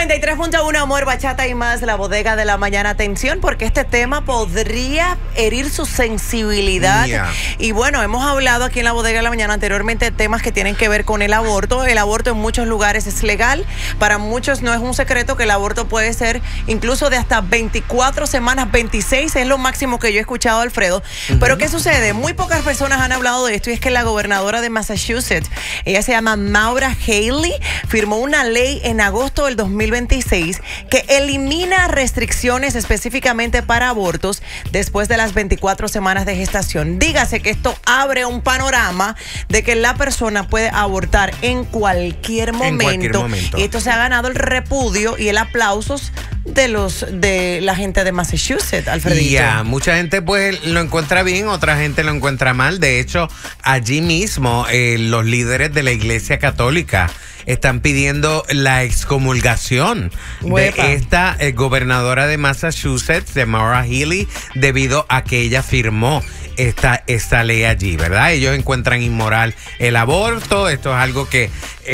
93.1 Amor, Bachata y más, la bodega de la mañana. Atención, porque este tema podría herir su sensibilidad. Y bueno, hemos hablado aquí en la bodega de la mañana anteriormente de temas que tienen que ver con el aborto. El aborto en muchos lugares es legal. Para muchos no es un secreto que el aborto puede ser incluso de hasta 24 semanas, 26 es lo máximo que yo he escuchado, Alfredo. Pero ¿qué sucede? Muy pocas personas han hablado de esto, y es que la gobernadora de Massachusetts, ella se llama Maura Haley, firmó una ley en agosto del 2026 que elimina restricciones específicamente para abortos después de las 24 semanas de gestación. Dígase que esto abre un panorama de que la persona puede abortar en cualquier momento. Y esto se ha ganado el repudio y el aplauso de la gente de Massachusetts, Alfredito. Mucha gente pues lo encuentra bien, otra gente lo encuentra mal. De hecho, allí mismo los líderes de la Iglesia Católica están pidiendo la excomulgación de esta gobernadora de Massachusetts, de Maura Haley, debido a que ella firmó esta ley allí, ¿verdad? Ellos encuentran inmoral el aborto. Esto es algo que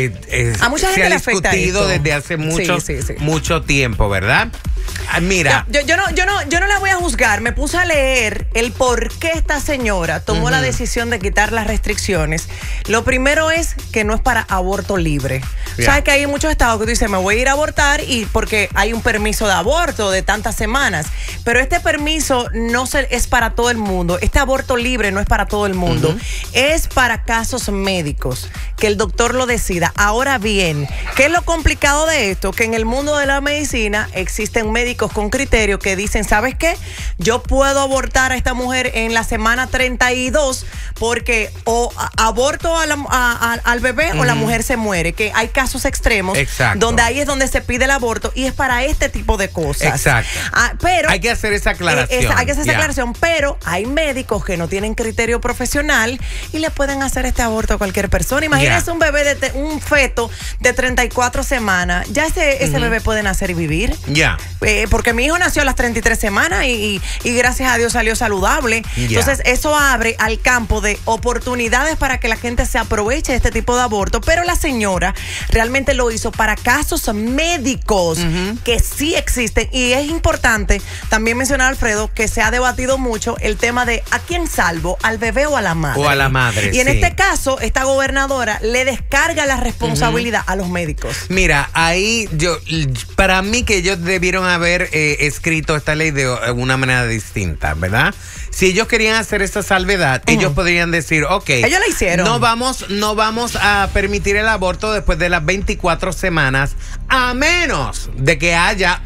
a mucha gente se ha le afecta discutido esto desde hace mucho tiempo, ¿verdad? Mira, yo no la voy a juzgar. Me puse a leer el por qué esta señora tomó la decisión de quitar las restricciones. Lo primero es que no es para aborto libre. Sabes que hay muchos estados que tú dices, me voy a ir a abortar y porque hay un permiso de aborto de tantas semanas. Pero este permiso no es para todo el mundo. Este aborto libre no es para todo el mundo. Es para casos médicos, que el doctor lo decida. Ahora bien, ¿qué es lo complicado de esto? Que en el mundo de la medicina existen médicos con criterio que dicen, ¿sabes qué? Yo puedo abortar a esta mujer en la semana 32 porque o aborto al bebé o la mujer se muere. Que hay casos extremos donde ahí es donde se pide el aborto y es para este tipo de cosas. Exacto. Pero hay que hacer esa aclaración. Hay que hacer esa aclaración, pero hay médicos que no tienen criterio profesional y le pueden hacer este aborto a cualquier persona. Imagínese un bebé, un feto de 34 semanas. Ya ese bebé puede nacer y vivir. Porque mi hijo nació a las 33 semanas y gracias a Dios salió saludable. Entonces eso abre al campo de oportunidades para que la gente se aproveche de este tipo de aborto. Pero la señora realmente lo hizo para casos médicos que sí existen. Y es importante también mencionar, Alfredo, que se ha debatido mucho el tema de ¿a quién salvo? ¿Al bebé o a la madre? O a la madre, y en este caso, esta gobernadora le descarga la responsabilidad a los médicos. Mira, ahí para mí que ellos debieron haber escrito esta ley de una manera distinta, ¿verdad? Si ellos querían hacer esa salvedad, ellos podrían decir, ellos la hicieron. No vamos a permitir el aborto después de las 24 semanas, a menos de que haya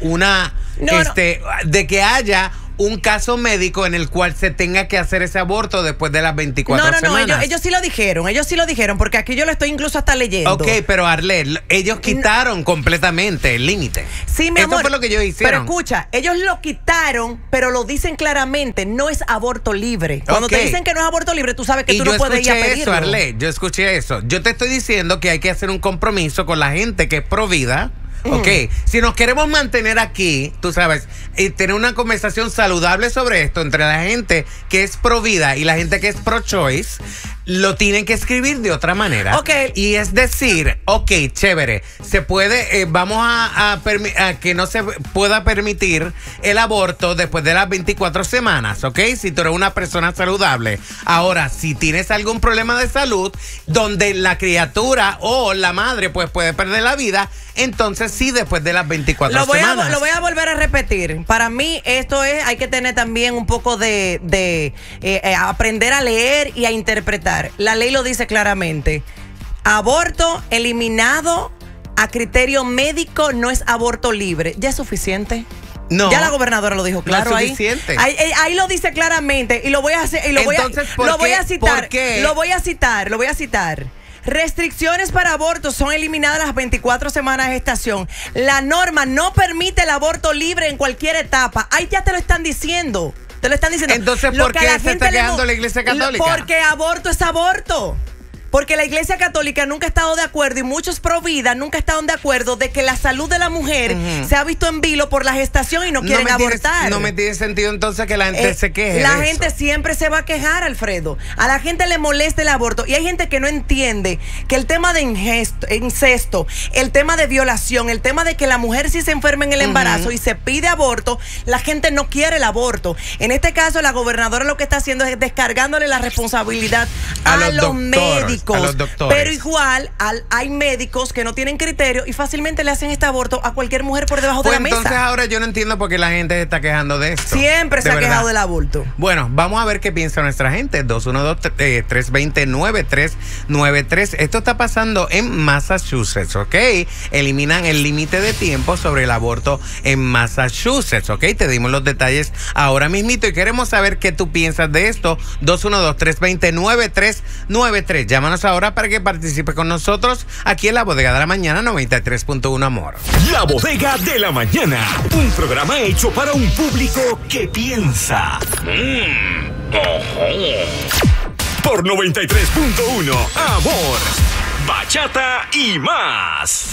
de que haya un caso médico en el cual se tenga que hacer ese aborto después de las 24 semanas. No, ellos sí lo dijeron, porque aquí yo lo estoy incluso hasta leyendo. Pero Arlet, ellos quitaron completamente el límite. Sí, mi amor. Eso fue lo que ellos hicieron. Pero escucha, ellos lo quitaron, pero lo dicen claramente, no es aborto libre. Cuando te dicen que no es aborto libre, tú sabes que tú no puedes ir a pedirlo. Arlet, yo escuché eso. Yo te estoy diciendo que hay que hacer un compromiso con la gente que es pro vida. Si nos queremos mantener aquí, tú sabes, y tener una conversación saludable sobre esto entre la gente que es pro vida y la gente que es pro choice, lo tienen que escribir de otra manera. Y es decir, chévere, se puede, vamos a que no se pueda permitir el aborto después de las 24 semanas, si tú eres una persona saludable. Ahora, si tienes algún problema de salud donde la criatura o la madre pues puede perder la vida, entonces sí, después de las 24 semanas. Lo voy a volver a repetir. Para mí esto hay que tener también un poco de aprender a leer y a interpretar. La ley lo dice claramente. Aborto eliminado a criterio médico no es aborto libre. ¿Ya es suficiente? No. Ya la gobernadora lo dijo claro, no es suficiente. Ahí lo dice claramente y lo voy a hacer, lo voy a citar. ¿Por qué? Lo voy a citar. Restricciones para abortos son eliminadas las 24 semanas de gestación. La norma no permite el aborto libre en cualquier etapa. Ahí ya te lo están diciendo. Entonces, ¿por qué se está quejando la Iglesia Católica? Porque aborto es aborto. Porque la Iglesia Católica nunca ha estado de acuerdo y muchos pro vida nunca estaban de acuerdo de que la salud de la mujer se ha visto en vilo por la gestación y no quieren abortar. No me tiene sentido entonces que la gente se queje. La gente siempre se va a quejar, Alfredo. A la gente le molesta el aborto y hay gente que no entiende que el tema de incesto, el tema de violación, el tema de que la mujer si se enferma en el embarazo y se pide aborto, la gente no quiere el aborto. En este caso, la gobernadora lo que está haciendo es descargándole la responsabilidad a los médicos. A los doctores. Pero igual hay médicos que no tienen criterio y fácilmente le hacen este aborto a cualquier mujer por debajo de la mesa. Entonces ahora yo no entiendo por qué la gente se está quejando de esto. Siempre se ha quejado del aborto. Bueno, vamos a ver qué piensa nuestra gente. 212-320-9393. Esto está pasando en Massachusetts, ¿ok? Eliminan el límite de tiempo sobre el aborto en Massachusetts, ¿ok? Te dimos los detalles ahora mismito y queremos saber qué tú piensas de esto. 212-320-9393. Llámanos ahora para que participe con nosotros aquí en La Bodega de la Mañana 93.1 Amor. La Bodega de la Mañana, un programa hecho para un público que piensa. Por 93.1 Amor, bachata y más.